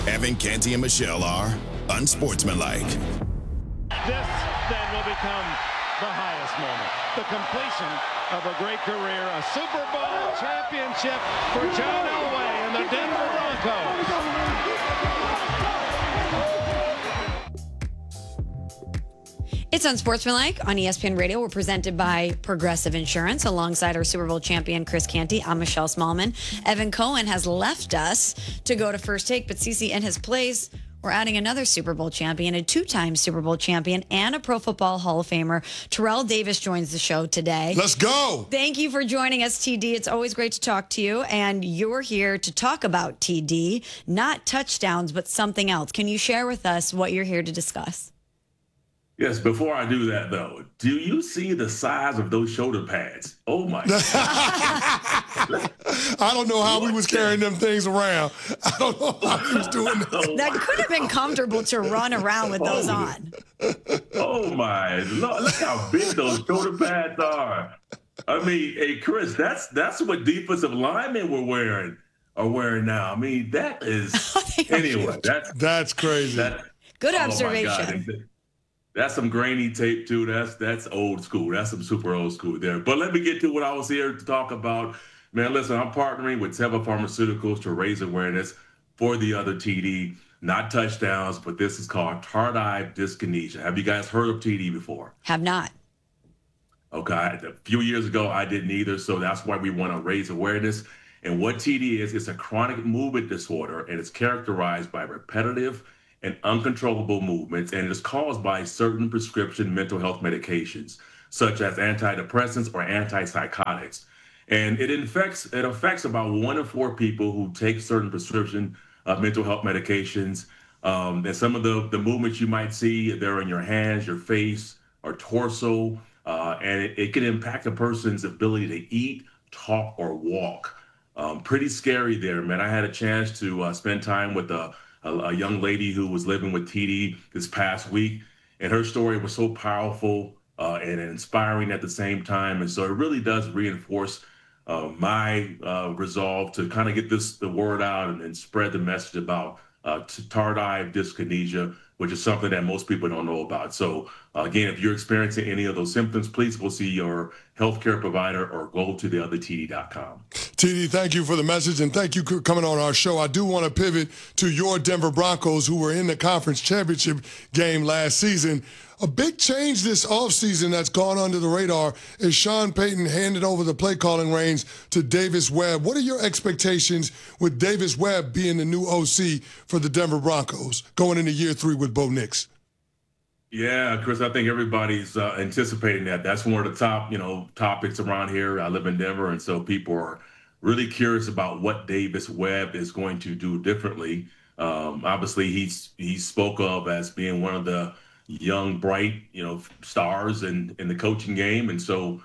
Evan, Canty, and Michelle are unsportsmanlike. This then will become the highest moment. The completion of a great career, a Super Bowl championship for John Elway and the Denver Broncos. It's Unsportsmanlike on ESPN Radio. We're presented by Progressive Insurance alongside our Super Bowl champion, Chris Canty. I'm Michelle Smallman. Evan Cohen has left us to go to First Take, but CC, in his place, we're adding another Super Bowl champion, a two-time Super Bowl champion, and a Pro Football Hall of Famer. Terrell Davis joins the show today. Let's go. Thank you for joining us, TD. It's always great to talk to you, and you're here to talk about TD, not touchdowns, but something else. Can you share with us what you're here to discuss? Yes, before I do that, though, do you see the size of those shoulder pads? Oh, my God. I don't know how we was carrying them things around. I don't know how we was doing that. That could have been comfortable to run around with those on. Oh, my Lord. Look how big those shoulder pads are. I mean, hey, Chris, that's what defensive linemen are wearing now. I mean, that is anyway. That's crazy. Good oh, observation. That's some grainy tape, too. That's old school. That's some super old school there. But let me get to what I was here to talk about. Man, listen, I'm partnering with Teva Pharmaceuticals to raise awareness for the other TD, not touchdowns, but this is called tardive dyskinesia. Have you guys heard of TD before? Have not. Okay. A few years ago, I didn't either, so that's why we want to raise awareness. And what TD is, it's a chronic movement disorder, and it's characterized by repetitive and uncontrollable movements, and it is caused by certain prescription mental health medications, such as antidepressants or antipsychotics. And it affects about 1 in 4 people who take certain prescription mental health medications. And some of the movements you might see, they're in your hands, your face, or torso, and it can impact a person's ability to eat, talk, or walk. Pretty scary there, man. I had a chance to spend time with a young lady who was living with TD this past week, and her story was so powerful and inspiring at the same time. And so it really does reinforce my resolve to kind of get the word out and spread the message about tardive dyskinesia, which is something that most people don't know about. So again, if you're experiencing any of those symptoms, please go see your healthcare provider or go to theothertd.com. TD, thank you for the message, and thank you for coming on our show. I do want to pivot to your Denver Broncos, who were in the conference championship game last season. A big change this offseason that's gone under the radar is Sean Payton handed over the play calling reins to Davis Webb. What are your expectations with Davis Webb being the new OC for the Denver Broncos going into year 3 with Bo Nix? Yeah, Chris, I think everybody's anticipating that. That's one of the top, topics around here. I live in Denver, and so people are really curious about what Davis Webb is going to do differently. Obviously, he spoke of as being one of the young, bright, stars in the coaching game. And so,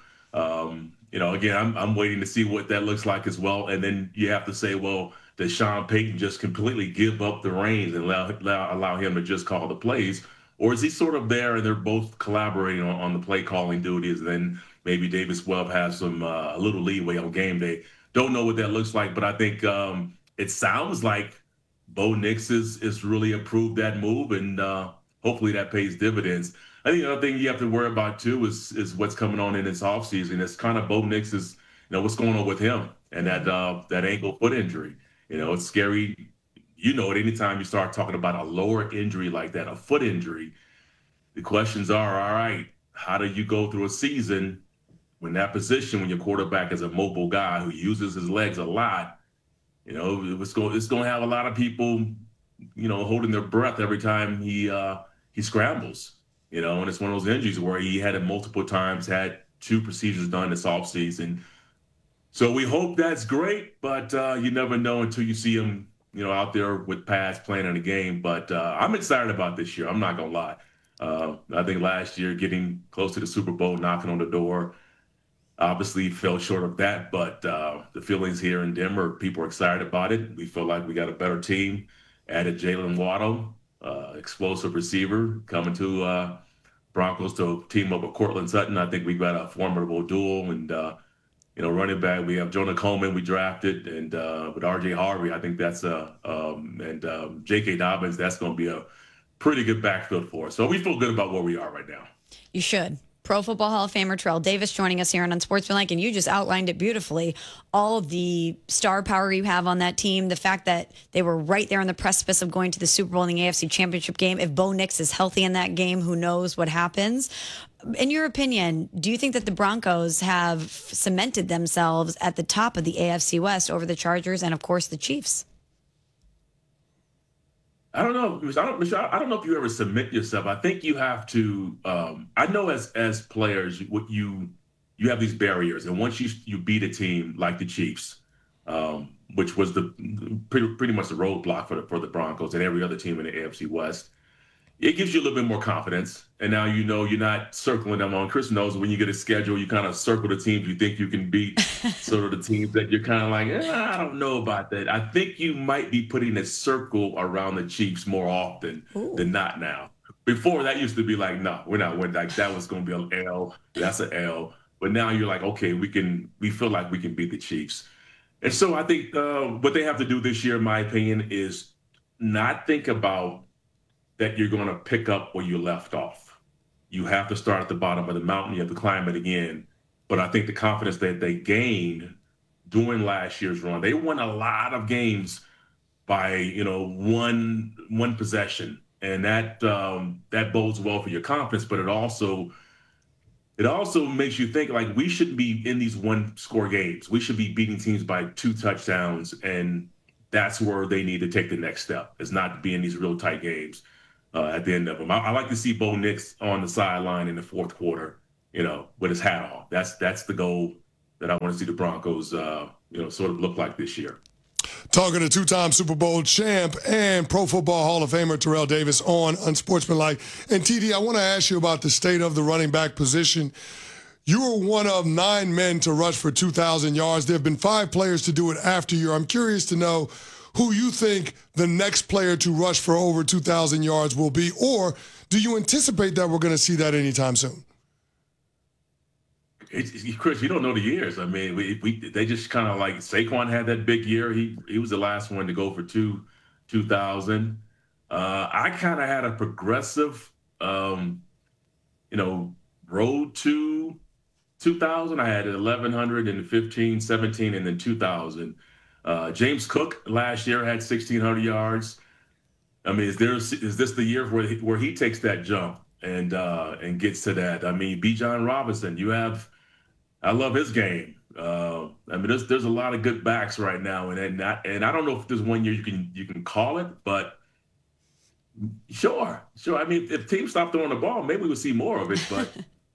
again, I'm waiting to see what that looks like as well. And then you have to say, well, does Sean Payton just completely give up the reins and allow him to just call the plays? Or is he sort of there and they're both collaborating on the play calling duties? And then maybe Davis Webb has some a little leeway on game day. Don't know what that looks like, but I think it sounds like Bo Nix is really approved that move, and hopefully that pays dividends. I think the other thing you have to worry about too is what's coming on in this offseason. It's kind of Bo Nix's, what's going on with him and that ankle foot injury. It's scary. Anytime you start talking about a lower injury like that, a foot injury, the questions are, all right, how do you go through a season when that position, when your quarterback is a mobile guy who uses his legs a lot, it's going to have a lot of people, holding their breath every time he scrambles, and it's one of those injuries where he had it multiple times, had 2 procedures done this offseason. So we hope that's great, but you never know until you see him, out there with pads playing in a game. But I'm excited about this year. I'm not going to lie. I think last year getting close to the Super Bowl, knocking on the door, obviously fell short of that. But the feelings here in Denver, people are excited about it. We feel like we got a better team. Added Jalen Waddle, explosive receiver, coming to Broncos to team up with Cortland Sutton. I think we've got a formidable duel. And, running back. We have Jonah Coleman we drafted, and with R.J. Harvey, I think that's J.K. Dobbins, that's going to be a pretty good backfield for us. So we feel good about where we are right now. You should. Pro Football Hall of Famer Terrell Davis joining us here on Unsportsmanlike, and you just outlined it beautifully. All of the star power you have on that team, the fact that they were right there on the precipice of going to the Super Bowl in the AFC Championship game. If Bo Nix is healthy in that game, who knows what happens? In your opinion, do you think that the Broncos have cemented themselves at the top of the AFC West over the Chargers and, of course, the Chiefs? I don't know. I don't know if you ever submit yourself. I think you have to. I know as players, what you have these barriers, and once you beat a team like the Chiefs, which was the pretty much the roadblock for the Broncos and every other team in the AFC West, it gives you a little bit more confidence. And now you're not circling them on. Chris knows when you get a schedule, you kind of circle the teams you think you can beat, sort of the teams that you're kind of like, I don't know about that. I think you might be putting a circle around the Chiefs more often than not now. Before, that used to be like, no, we're not. Like, that was going to be an L. That's an L. But now you're like, okay, we feel like we can beat the Chiefs. And so I think what they have to do this year, in my opinion, is not think about that you're going to pick up where you left off. You have to start at the bottom of the mountain. You have to climb it again. But I think the confidence that they gained during last year's run, they won a lot of games by, one possession. And that bodes well for your confidence, but it also makes you think, like, we shouldn't be in these one-score games. We should be beating teams by 2 touchdowns, and that's where they need to take the next step, is not to be in these real tight games at the end of them. I like to see Bo Nix on the sideline in the fourth quarter, with his hat off. That's the goal that I want to see the Broncos, sort of look like this year. Talking to two-time Super Bowl champ and Pro Football Hall of Famer Terrell Davis on Unsportsmanlike. And TD, I want to ask you about the state of the running back position. You were one of 9 men to rush for 2,000 yards. There have been 5 players to do it after you. I'm curious to know who you think the next player to rush for over 2,000 yards will be, or do you anticipate that we're going to see that anytime soon? Chris, you don't know the years. I mean, they just kind of like Saquon had that big year. He was the last one to go for 2,000. I kind of had a progressive, road to 2,000. I had 1,100 and 15, 17, and then 2,000. James Cook last year had 1,600 yards. I mean, is this the year where he takes that jump and gets to that? I mean, Bijan Robinson, I love his game. I mean, there's a lot of good backs right now, and I don't know if there's one year you can call it, but sure. I mean, if teams stop throwing the ball, maybe we'll see more of it. But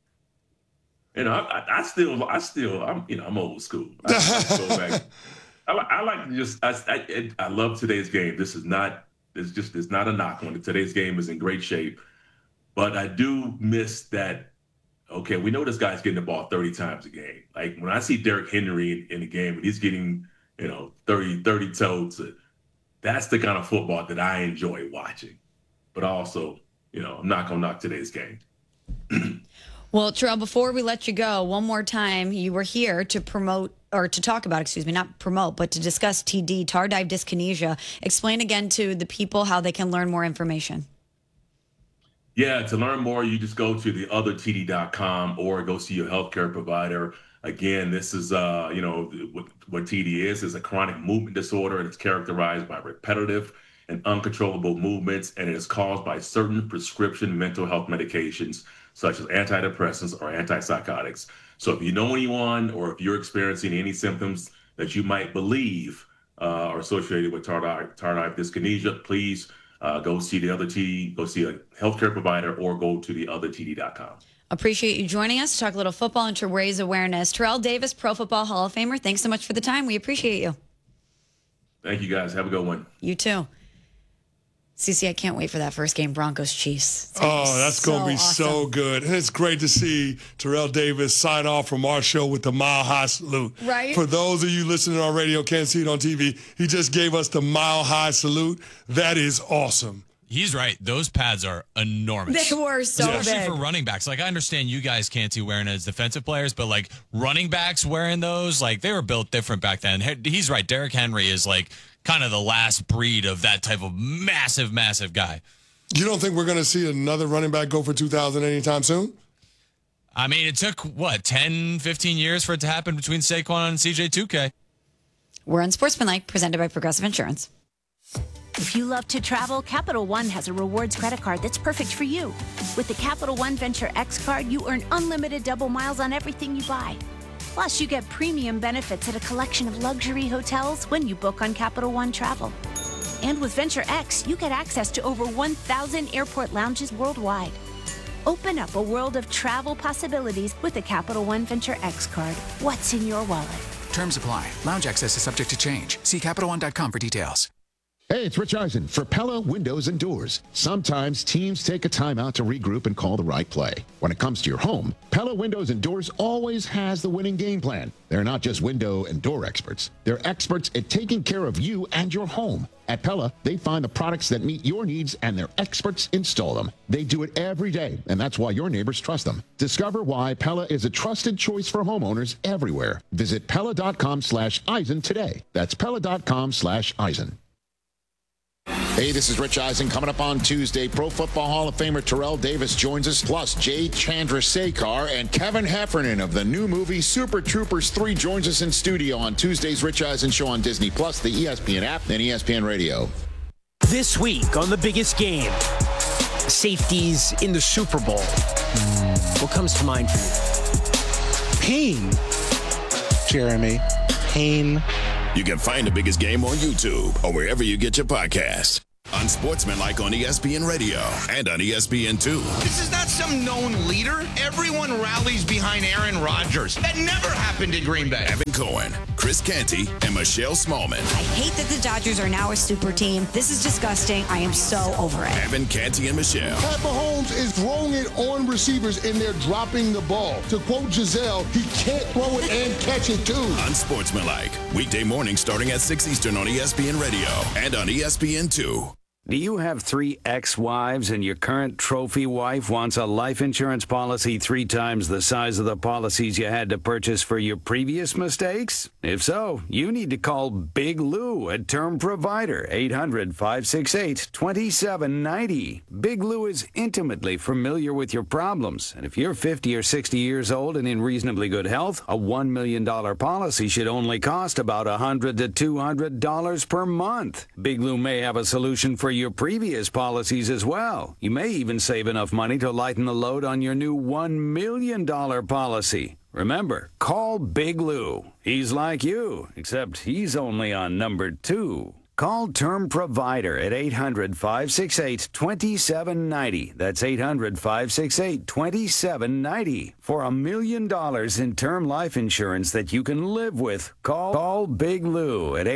I'm old school. I go back. I like to just I love today's game. It's not a knock on it. Today's game is in great shape, but I do miss that. Okay, we know this guy's getting the ball 30 times a game. Like, when I see Derrick Henry in the game and he's getting 30 totes, that's the kind of football that I enjoy watching. But also, I'm not gonna knock today's game. Well, Terrell, before we let you go, one more time, you were here to talk about, not promote, but to discuss TD, tardive dyskinesia. Explain again to the people how they can learn more information. Yeah, to learn more, you just go to theothertd.com or go see your healthcare provider. Again, this is, what TD is a chronic movement disorder, and it's characterized by repetitive and uncontrollable movements, and it is caused by certain prescription mental health medications, such as antidepressants or antipsychotics. So if you know anyone, or if you're experiencing any symptoms that you might believe are associated with tardive dyskinesia, please go see the other TD, go see a healthcare provider, or go to theothertd.com. Appreciate you joining us to talk a little football and to raise awareness. Terrell Davis, Pro Football Hall of Famer, thanks so much for the time. We appreciate you. Thank you, guys. Have a good one. You too. CC, I can't wait for that first game, Broncos-Chiefs. That's going to be awesome. so good. And it's great to see Terrell Davis sign off from our show with the Mile High Salute. Right. For those of you listening on radio, can't see it on TV, he just gave us the Mile High Salute. That is awesome. He's right. Those pads are enormous. They were so Especially big. for running backs. Like, I understand you guys can't see wearing it as defensive players, but, like, running backs wearing those, like, they were built different back then. He's right. Derrick Henry is, like, kind of the last breed of that type of massive, massive guy. You don't think we're going to see another running back go for 2,000 anytime soon? I mean, it took, 10, 15 years for it to happen between Saquon and CJ2K. We're on Sportsmanlike, presented by Progressive Insurance. If you love to travel, Capital One has a rewards credit card that's perfect for you. With the Capital One Venture X card, you earn unlimited double miles on everything you buy. Plus, you get premium benefits at a collection of luxury hotels when you book on Capital One Travel. And with Venture X, you get access to over 1,000 airport lounges worldwide. Open up a world of travel possibilities with the Capital One Venture X card. What's in your wallet? Terms apply. Lounge access is subject to change. See CapitalOne.com for details. Hey, it's Rich Eisen for Pella Windows and Doors. Sometimes teams take a timeout to regroup and call the right play. When it comes to your home, Pella Windows and Doors always has the winning game plan. They're not just window and door experts. They're experts at taking care of you and your home. At Pella, they find the products that meet your needs and their experts install them. They do it every day, and that's why your neighbors trust them. Discover why Pella is a trusted choice for homeowners everywhere. Visit Pella.com/Eisen today. That's Pella.com/Eisen. Hey, this is Rich Eisen. Coming up on Tuesday, Pro Football Hall of Famer Terrell Davis joins us, plus Jay Chandrasekhar and Kevin Heffernan of the new movie Super Troopers 3 joins us in studio on Tuesday's Rich Eisen Show on Disney+, the ESPN app, and ESPN Radio. This week on The Biggest Game, safeties in the Super Bowl. What comes to mind for you? Pain, Jeremy. Pain. You can find The Biggest Game on YouTube or wherever you get your podcasts. Unsportsmanlike on ESPN Radio and on ESPN2. This is not some known leader. Everyone rallies behind Aaron Rodgers. That never happened in Green Bay. Evan Cohen, Chris Canty, and Michelle Smallman. I hate that the Dodgers are now a super team. This is disgusting. I am so over it. Evan, Canty, and Michelle. Pat Mahomes is throwing it on receivers, and they're dropping the ball. To quote Giselle, he can't throw it and catch it, too. Unsportsmanlike. Weekday morning starting at 6 Eastern on ESPN Radio and on ESPN2. Do you have 3 ex-wives and your current trophy wife wants a life insurance policy 3 times the size of the policies you had to purchase for your previous mistakes? If so, you need to call Big Lou at Term Provider, 800-568-2790. Big Lou is intimately familiar with your problems, and if you're 50 or 60 years old and in reasonably good health, a $1 million policy should only cost about $100 to $200 per month. Big Lou may have a solution for your previous policies as well. You may even save enough money to lighten the load on your new $1 million policy. Remember, call Big Lou. He's like you, except he's only on number 2. Call Term Provider at 800-568-2790. That's 800-568-2790. For $1 million in term life insurance that you can live with, call Big Lou at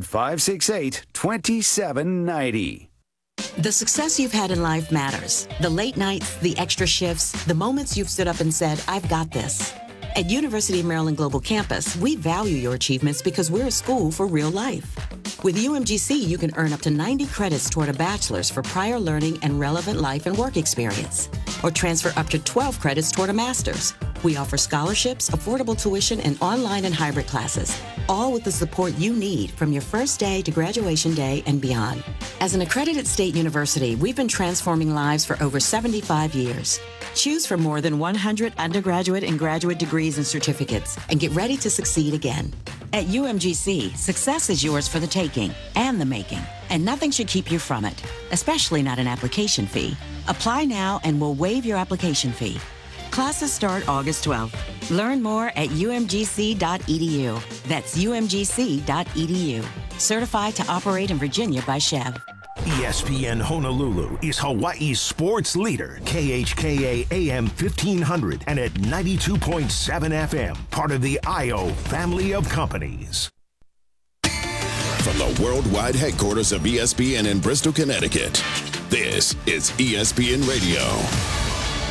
800-568-2790. The success you've had in life matters. The late nights, the extra shifts, the moments you've stood up and said, I've got this. At University of Maryland Global Campus, we value your achievements because we're a school for real life. With UMGC, you can earn up to 90 credits toward a bachelor's for prior learning and relevant life and work experience, or transfer up to 12 credits toward a master's. We offer scholarships, affordable tuition, and online and hybrid classes, all with the support you need from your first day to graduation day and beyond. As an accredited state university, we've been transforming lives for over 75 years. Choose from more than 100 undergraduate and graduate degrees and certificates, and get ready to succeed again. At UMGC, success is yours for the taking and the making, and nothing should keep you from it, especially not an application fee. Apply now and we'll waive your application fee. Classes start August 12th. Learn more at umgc.edu. That's umgc.edu. Certified to operate in Virginia by Chev. ESPN Honolulu is Hawaii's sports leader, KHKA AM 1500 and at 92.7 FM, part of the IO family of companies. From the worldwide headquarters of ESPN in Bristol, Connecticut, this is ESPN Radio.